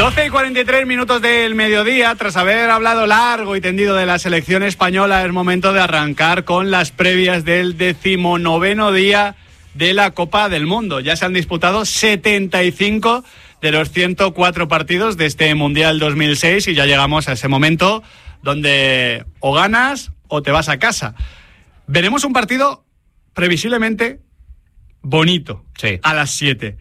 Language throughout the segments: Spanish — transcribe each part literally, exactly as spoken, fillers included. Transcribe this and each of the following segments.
doce y cuarenta y tres minutos del mediodía. Tras haber hablado largo y tendido de la selección española, es momento de arrancar con las previas del decimonoveno día de la Copa del Mundo. Ya se han disputado setenta y cinco de los ciento cuatro partidos de este Mundial dos mil seis y ya llegamos a ese momento donde o ganas o te vas a casa. Veremos un partido previsiblemente bonito, sí, a las siete.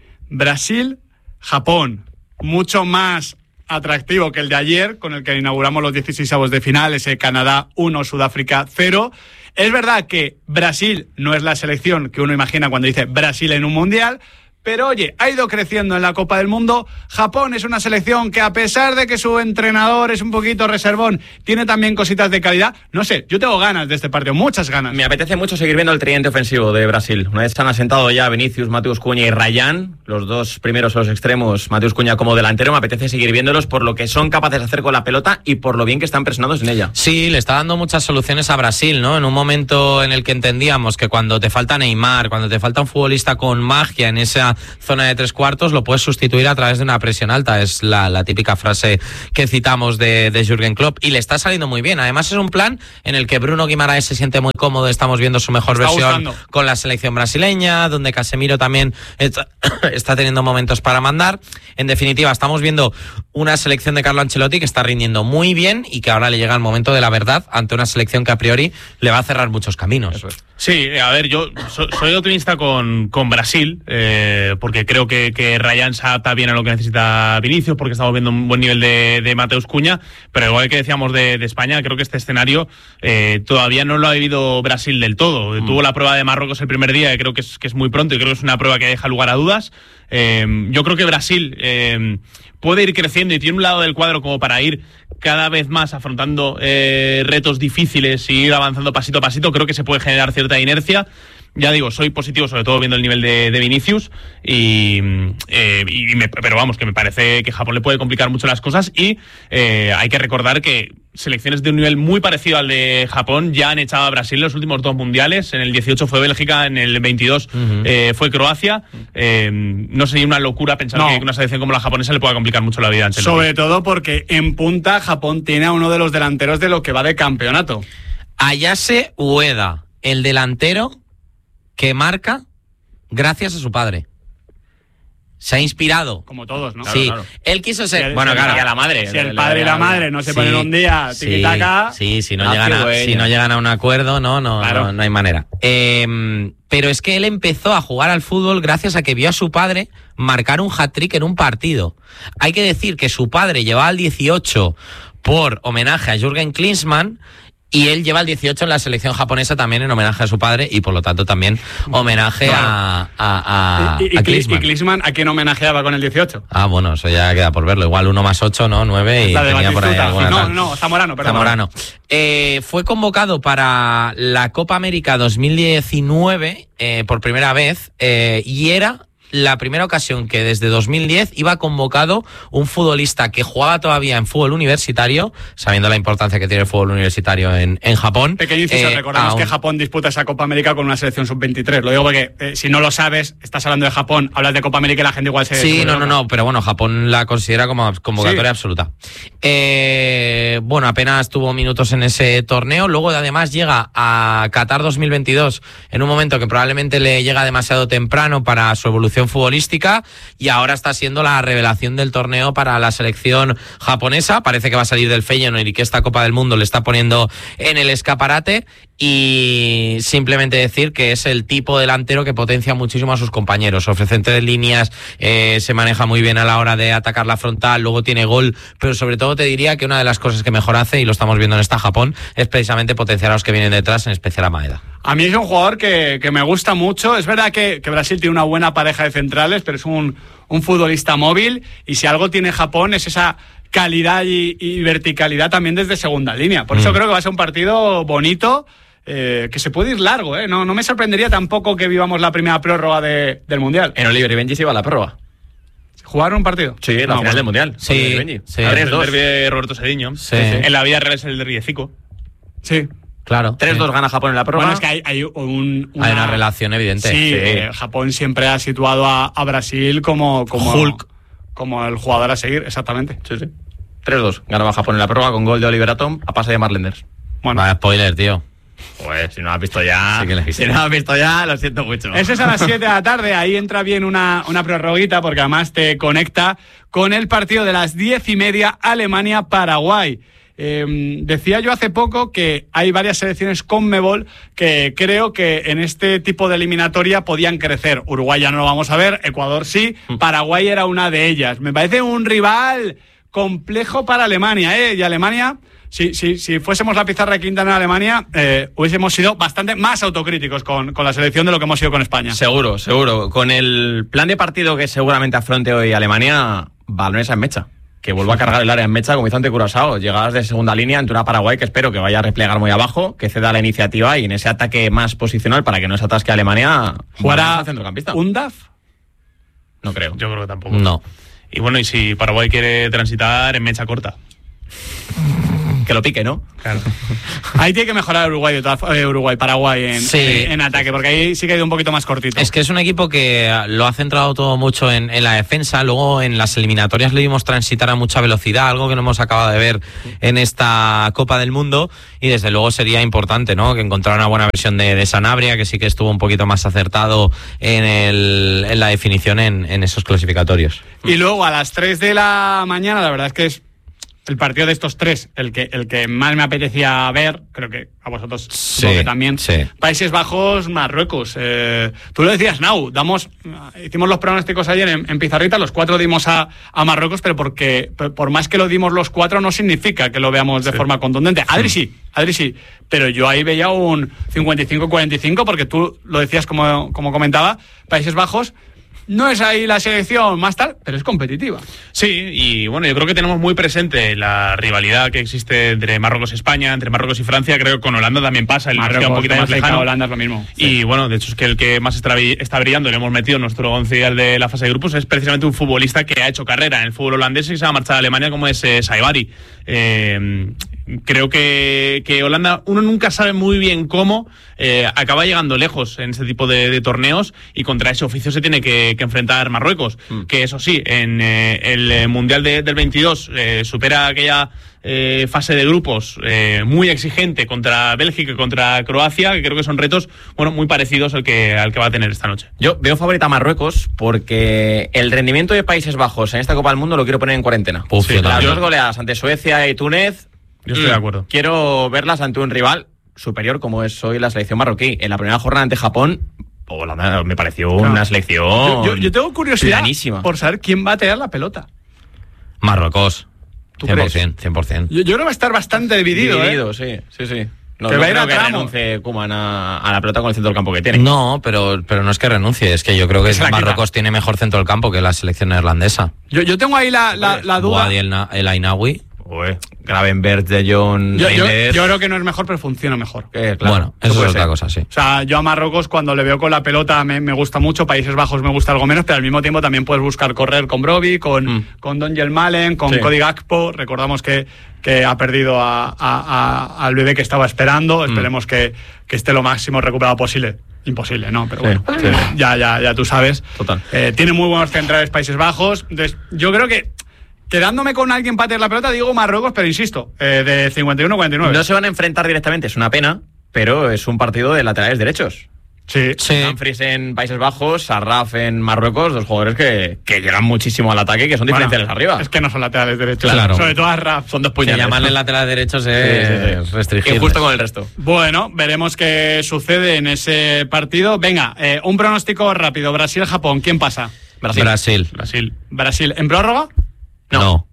Brasil-Japón, mucho más atractivo que el de ayer, con el que inauguramos los dieciseisavos de final, ese Canadá uno, Sudáfrica cero. Es verdad que Brasil no es la selección que uno imagina cuando dice Brasil en un mundial, pero oye, ha ido creciendo en la Copa del Mundo. Japón es una selección que, a pesar de que su entrenador es un poquito reservón, tiene también cositas de calidad. No sé, yo tengo ganas de este partido, muchas ganas. Me apetece mucho seguir viendo el tridente ofensivo de Brasil. Una vez se han asentado ya Vinicius, Mateus Cunha y Rayán, los dos primeros a los extremos, Mateus Cunha como delantero, me apetece seguir viéndolos por lo que son capaces de hacer con la pelota y por lo bien que están presionados en ella. Sí, le está dando muchas soluciones a Brasil, ¿no? En un momento en el que entendíamos que cuando te falta Neymar, cuando te falta un futbolista con magia en esa zona de tres cuartos, lo puedes sustituir a través de una presión alta. Es la, la típica frase que citamos de, de Jürgen Klopp, y le está saliendo muy bien. Además es un plan en el que Bruno Guimaraes se siente muy cómodo. Estamos viendo su mejor está versión gustando con la selección brasileña, donde Casemiro también está, está teniendo momentos para mandar. En definitiva, estamos viendo una selección de Carlo Ancelotti que está rindiendo muy bien y que ahora le llega el momento de la verdad ante una selección que a priori le va a cerrar muchos caminos. Eso es. Sí, a ver, yo so, soy optimista con, con Brasil, eh, porque creo que, que Rayán se adapta bien a lo que necesita Vinicius, porque estamos viendo un buen nivel de, de Mateus Cunha, pero igual que decíamos de, de España, creo que este escenario eh, todavía no lo ha vivido Brasil del todo. Mm. Tuvo la prueba de Marruecos el primer día, y creo que es, que es muy pronto, y creo que es una prueba que deja lugar a dudas. Eh, yo creo que Brasil eh, puede ir creciendo y tiene un lado del cuadro como para ir cada vez más afrontando eh, retos difíciles y ir avanzando pasito a pasito. Creo que se puede generar cierta inercia. Ya digo, soy positivo, sobre todo viendo el nivel de, de Vinicius, y, eh, y me, pero vamos, que me parece que Japón le puede complicar mucho las cosas, y eh, hay que recordar que selecciones de un nivel muy parecido al de Japón ya han echado a Brasil en los últimos dos mundiales. En el dieciocho fue Bélgica, en el veintidós uh-huh. eh, fue Croacia. Eh, no sería una locura pensar no. que una selección como la japonesa le pueda complicar mucho la vida a Ancelotti. Sobre todo porque en punta Japón tiene a uno de los delanteros de lo que va de campeonato. Ayase Ueda, el delantero que marca gracias a su padre. Se ha inspirado. Como todos, ¿no? Sí, claro, claro. Él quiso ser... Si bueno, claro. Y a la madre. Si el padre y la madre no se sí, ponen un día tiquitaca... Sí, sí, si no, llegan a, si no llegan a un acuerdo, no, no, claro. no, no hay manera. Eh, pero es que él empezó a jugar al fútbol gracias a que vio a su padre marcar un hat-trick en un partido. Hay que decir que su padre llevaba al dieciocho por homenaje a Jürgen Klinsmann, y él lleva el dieciocho en la selección japonesa también en homenaje a su padre, y por lo tanto también homenaje claro. a, a, a, y, y, a Klinsmann. ¿Y Klinsmann a quién homenajeaba con el dieciocho? Ah, bueno, eso ya queda por verlo. Igual uno más ocho, ¿no? nueve, y tenía por ahí alguna No, tal. no, Zamorano, perdón. Zamorano. Eh, fue convocado para la Copa América dos mil diecinueve eh, por primera vez, eh, y era la primera ocasión que desde dos mil diez iba convocado un futbolista que jugaba todavía en fútbol universitario, sabiendo la importancia que tiene el fútbol universitario en, en Japón. Pequeño inciso, eh, recordamos que Japón disputa esa Copa América con una selección sub veintitrés. Lo digo porque eh, si no lo sabes, estás hablando de Japón, hablas de Copa América y la gente igual se... Sí, no, no, no, pero bueno, Japón la considera como convocatoria sí. absoluta. Eh, bueno, apenas tuvo minutos en ese torneo, luego además llega a Qatar dos mil veintidós en un momento que probablemente le llega demasiado temprano para su evolución futbolística, y ahora está siendo la revelación del torneo para la selección japonesa. Parece que va a salir del Feyenoord y que esta Copa del Mundo le está poniendo en el escaparate, y simplemente decir que es el tipo delantero que potencia muchísimo a sus compañeros, ofrecente de líneas, eh, se maneja muy bien a la hora de atacar la frontal, luego tiene gol, pero sobre todo te diría que una de las cosas que mejor hace, y lo estamos viendo en esta Japón, es precisamente potenciar a los que vienen detrás, en especial a Maeda. A mí es un jugador que, que me gusta mucho. Es verdad que, que Brasil tiene una buena pareja de centrales, pero es un, un futbolista móvil, y si algo tiene Japón es esa calidad y, y verticalidad también desde segunda línea. Por mm. eso creo que va a ser un partido bonito, eh, que se puede ir largo, ¿eh? No, no me sorprendería tampoco que vivamos la primera prórroga de, del Mundial. En Oliver y Benji se iba a la prórroga. ¿Jugaron un partido? Sí, la no, final bueno. del Mundial. Sí, sí. El derbi de Roberto Sediño. Sí. Sí. En la vida real es el derbi de Zico. Sí. Claro. tres dos sí. gana Japón en la prórroga. Bueno, es que hay, hay, un, una... hay una relación evidente. Sí, sí. Eh, Japón siempre ha situado a, a Brasil como, como, Hulk. como el jugador a seguir, exactamente. Sí, sí. tres dos. Ganaba Japón en la prórroga con gol de Oliver Atom a pase de Marlenders. Bueno, vaya spoiler, tío. Pues si no lo has visto ya, sí que lo si no lo has visto ya, lo siento mucho. Eso es a las siete de la tarde, ahí entra bien una, una prorroguita porque además te conecta con el partido de las diez y media Alemania-Paraguay. Eh, decía yo hace poco que hay varias selecciones CONMEBOL que creo que en este tipo de eliminatoria podían crecer. Uruguay ya no lo vamos a ver, Ecuador sí, Paraguay era una de ellas. Me parece un rival complejo para Alemania, ¿eh? Y Alemania... Si, si, si fuésemos la pizarra de Quintana en Alemania, eh, hubiésemos sido bastante más autocríticos con, con la selección de lo que hemos sido con España. Seguro, seguro. Con el plan de partido que seguramente afronte hoy Alemania, balones en mecha. Que vuelva a cargar el área en mecha como hizo ante Curazao. Llegadas de segunda línea ante una Paraguay que espero que vaya a replegar muy abajo, que ceda la iniciativa y en ese ataque más posicional para que no se atasque a Alemania, ¿jugará al centrocampista? un D A F? No creo. Yo creo que tampoco. No. Y bueno, y si Paraguay quiere transitar en mecha corta. Que lo pique, ¿no? Claro. Ahí tiene que mejorar Uruguay, de todas, eh, Uruguay, Paraguay en, sí. en, en ataque, porque ahí sí que ha ido un poquito más cortito. Es que es un equipo que lo ha centrado todo mucho en, en la defensa, luego en las eliminatorias le vimos transitar a mucha velocidad, algo que no hemos acabado de ver en esta Copa del Mundo, y desde luego sería importante, ¿no?, que encontrara una buena versión de, de Sanabria, que sí que estuvo un poquito más acertado en, el, en la definición en, en esos clasificatorios. Y luego a las tres de la mañana, la verdad es que es el partido de estos tres, el que, el que más me apetecía ver, creo que a vosotros sí, supongo que también. Sí. Países Bajos, Marruecos. Eh, tú lo decías, Nau, damos, hicimos los pronósticos ayer en, en Pizarrita, los cuatro dimos a, a Marruecos, pero porque por más que lo dimos los cuatro no significa que lo veamos de sí. forma contundente. Adri sí, Adri sí, pero yo ahí veía un cincuenta y cinco cuarenta y cinco porque tú lo decías como, como comentaba, Países Bajos. No es ahí la selección más tal, pero es competitiva. Sí, y bueno, yo creo que tenemos muy presente la rivalidad que existe entre Marruecos y España, entre Marruecos y Francia. Creo que con Holanda también pasa, el Marruecos, un poquito más lejano. Holanda es lo mismo. Y sí. bueno, de hecho es que el que más está, está brillando, le hemos metido en nuestro once ideal de la fase de grupos, es precisamente un futbolista que ha hecho carrera en el fútbol holandés y se ha marchado a Alemania, como es eh, Saibari. Eh, creo que, que Holanda, uno nunca sabe muy bien cómo, eh, acaba llegando lejos en este tipo de, de torneos, y contra ese oficio se tiene que, que enfrentar Marruecos, mm. que eso sí, en eh, el Mundial de, del veintidós eh, supera aquella eh, fase de grupos eh, muy exigente contra Bélgica y contra Croacia, que creo que son retos bueno muy parecidos al que, al que va a tener esta noche. Yo veo favorita a Marruecos porque el rendimiento de Países Bajos en esta Copa del Mundo lo quiero poner en cuarentena. Uf, sí, las dos goleadas ante Suecia y Túnez. Yo estoy mm, de acuerdo. Quiero verlas ante un rival superior como es hoy la selección marroquí. En la primera jornada ante Japón, Holanda me pareció claro. una selección yo, yo, yo tengo curiosidad planísima. por saber quién va a tener la pelota. Marruecos. ¿Tú cien por ciento, crees? cien por ciento. Yo, yo creo que va a estar bastante dividido. Dividido, ¿eh? sí, sí, sí. No, que no va a ir creo a que tramo. renuncie Koeman a, a la pelota con el centro del campo que tiene. No, pero, pero no es que renuncie, es que yo creo que Marruecos quita. tiene mejor centro del campo que la selección neerlandesa. Yo, yo tengo ahí la, la, la duda. Boadi, el, el Ainawi. Ué, Gravenberch, De Jong, yo, yo, yo creo que no es mejor, pero funciona mejor. Eh, claro, bueno, eso es otra cosa, sí. O sea, yo a Marruecos cuando le veo con la pelota me, me gusta mucho, Países Bajos me gusta algo menos, pero al mismo tiempo también puedes buscar correr con Brobbey, con, mm. con Don Malen, con sí. Cody Gakpo. Recordamos que, que ha perdido a, a, a, al bebé que estaba esperando. Esperemos mm. que, que esté lo máximo recuperado posible. Imposible, ¿no? Pero sí, bueno, sí. ya, ya, ya tú sabes. Total. Eh, tiene muy buenos centrales Países Bajos. Entonces, yo creo que quedándome con alguien para tener la pelota, digo Marruecos, pero insisto, eh, de cincuenta y uno a cuarenta y nueve. No se van a enfrentar directamente, es una pena, pero es un partido de laterales derechos. Sí, sí. Dumfries en Países Bajos, Sarraf en Marruecos, dos jugadores que, que llegan muchísimo al ataque y que son bueno, diferenciales arriba. Es que no son laterales derechos, claro. Sobre todo Sarraf. Son dos puñales. Que llamarle laterales derechos es sí, sí, sí. restringir. Injusto con el resto. Bueno, veremos qué sucede en ese partido. Venga, eh, un pronóstico rápido. Brasil-Japón, ¿quién pasa? Brasil. Brasil. Brasil. Brasil. ¿En prórroga? No. no.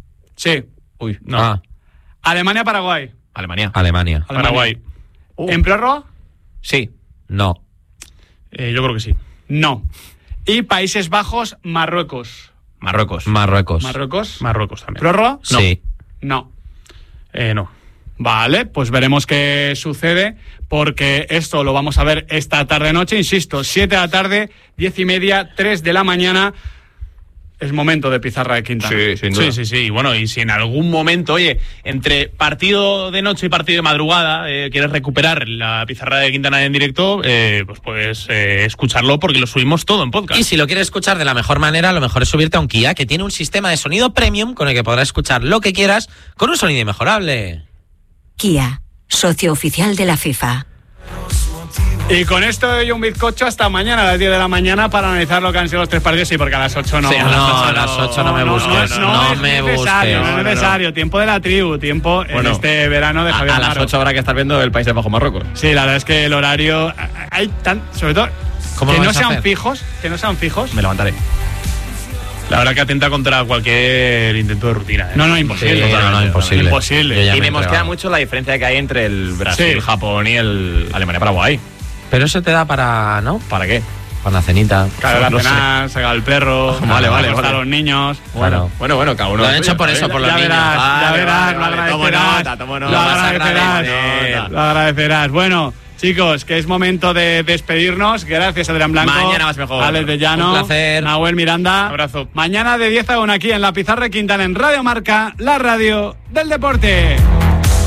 Sí. Uy, no. Ah. Alemania-Paraguay. Alemania. Alemania. Paraguay. Uh. ¿En prórroga? Sí. No. Eh, yo creo que sí. No. Y Países Bajos, Marruecos. Marruecos. Marruecos. Marruecos. Marruecos también. ¿Prórroga? No. Sí. No. Eh, no. Vale, pues veremos qué sucede, porque esto lo vamos a ver esta tarde-noche, insisto, siete de la tarde, diez y media, tres de la mañana. es momento de pizarra de Quintana. Sí, sin duda. Sí, sí, sí. Y bueno, y si en algún momento, oye, entre partido de noche y partido de madrugada, eh, quieres recuperar la pizarra de Quintana en directo, eh, pues puedes eh, escucharlo porque lo subimos todo en podcast. Y si lo quieres escuchar de la mejor manera, lo mejor es subirte a un Kia, que tiene un sistema de sonido premium con el que podrás escuchar lo que quieras con un sonido inmejorable. Kia, socio oficial de la FIFA. Y con esto y un bizcocho hasta mañana a las diez de la mañana para analizar lo que han sido los tres partidos. Sí, porque a las ocho no. Sí, no, a las ocho no me busques, No, no es me necesario, busques. no es necesario. Tiempo de la tribu, tiempo Bueno, en este verano de A, Javier a las Amaro. ocho habrá que estar viendo el País de Bajo Marruecos. Sí, la verdad es que el horario hay tan, sobre todo ¿Cómo que lo no vais a sean hacer? fijos, que no sean fijos. Me levantaré. La verdad que atenta contra cualquier intento de rutina. ¿eh? No, no, imposible. Sí, no, no, imposible. Imposible. Yo ya Y me me he mosquea entregado. mucho la diferencia que hay entre el Brasil, Sí. Japón y el Alemania-Paraguay. Pero eso te da para, ¿no? ¿Para qué? Para una cenita. Claro, la No sé. cena, sacar el perro, Vale, vale, acostar vale. a los niños. Claro. Bueno, bueno, cada uno. Lo han suyo, hecho por ¿sabes? eso, por los ya niños. verás, ya Vale, verás, vale, lo vale, tomo agradecerás. nota, tomo Lo nota. vas a agradecerás. agradecer. Lo agradecerás. Bueno, chicos, que es momento de despedirnos. Gracias, Adrián Blanco. Mañana más mejor. Alex de Llano. Un placer. Nahuel Miranda. Abrazo. Mañana de diez a una aquí en La Pizarra de Quintana en Radio Marca, la radio del deporte.